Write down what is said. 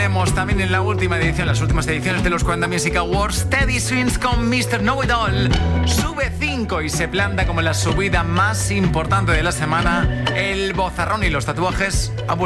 tenemos también en la última edición, las últimas ediciones de los 40 Music Awards, Teddy Swims con Mr. Know It All. Sube 5 y se planta como la subida más importante de la semana. El bozarrón y los tatuajes